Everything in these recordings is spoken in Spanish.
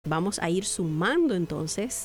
Vamos a ir sumando entonces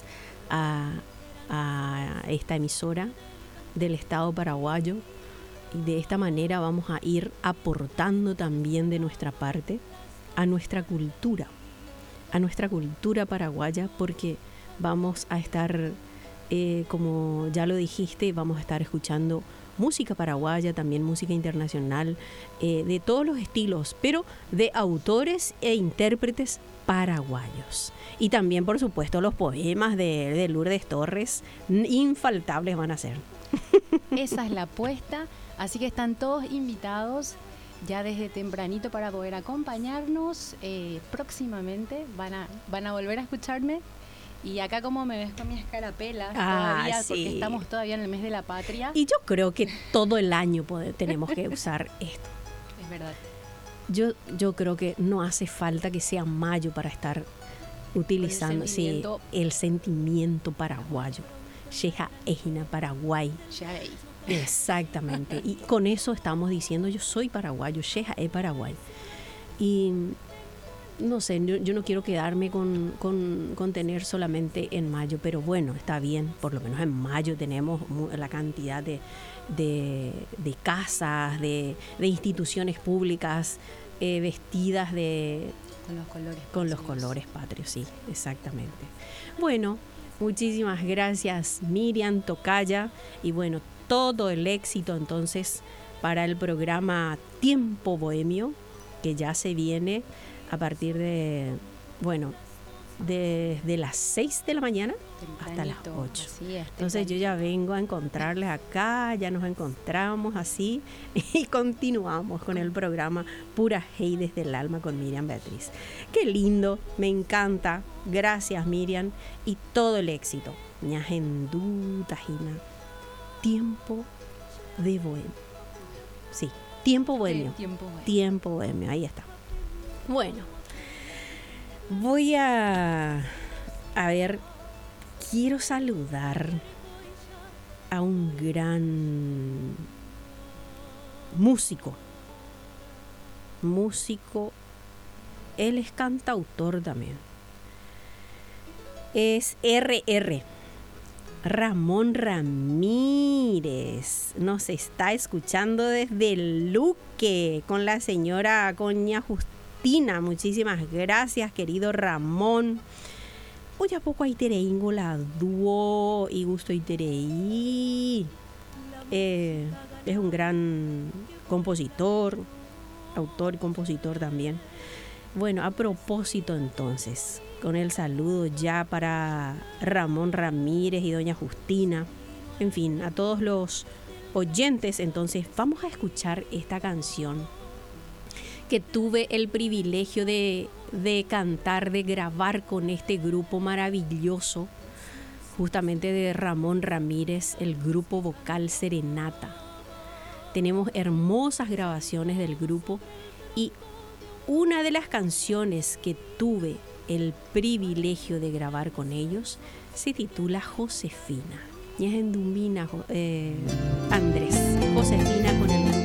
a esta emisora del Estado paraguayo y de esta manera vamos a ir aportando también de nuestra parte a nuestra cultura paraguaya, porque vamos a estar, como ya lo dijiste, vamos a estar escuchando música paraguaya, también música internacional, de todos los estilos, pero de autores e intérpretes paraguayos. Y también, por supuesto, los poemas de Lourdes Torres, infaltables van a ser. Esa es la apuesta, así que están todos invitados ya desde tempranito para poder acompañarnos. Próximamente van a volver a escucharme. Y acá como me ves con mi escarapela todavía, sí. porque estamos todavía en el mes de la patria. Y yo creo que todo el año tenemos que usar esto. Es verdad. Yo creo que no hace falta que sea mayo para estar utilizando el sentimiento paraguayo. Sheja Ejina, Paraguay. Exactamente. Y con eso estamos diciendo, yo soy paraguayo, Sheja es Paraguay. Y no sé, yo no quiero quedarme con tener solamente en mayo, pero bueno, está bien, por lo menos en mayo tenemos la cantidad de casas, de instituciones públicas vestidas con los colores patrios, sí, exactamente. Bueno, muchísimas gracias Miriam Tocaya, y bueno, todo el éxito entonces para el programa Tiempo Bohemio, que ya se viene a partir de, desde las 6 de la mañana hasta las 8. Entonces yo ya vengo a encontrarles acá, ya nos encontramos así y continuamos con el programa Pura Hey desde el alma con Miriam Beatriz. Qué lindo, me encanta. Gracias Miriam y todo el éxito. Ñagendú Tajina. Tiempo de bohemio. Sí, tiempo bohemio. Tiempo bohemio, ahí está. Bueno, voy a ver, quiero saludar a un gran músico, él es cantautor también, es Ramón Ramírez, nos está escuchando desde Luque con la señora Coña Justina. Muchísimas gracias, querido Ramón. Hoy a poco hay tereingo la dúo y gusto y tereí. Es un gran compositor, autor y compositor también. Bueno, a propósito entonces, con el saludo ya para Ramón Ramírez y doña Justina, en fin, a todos los oyentes, entonces vamos a escuchar esta canción que tuve el privilegio de cantar, de grabar con este grupo maravilloso, justamente de Ramón Ramírez, el grupo vocal Serenata. Tenemos hermosas grabaciones del grupo y una de las canciones que tuve el privilegio de grabar con ellos se titula Josefina. Y es en Dumina, Andrés, Josefina con el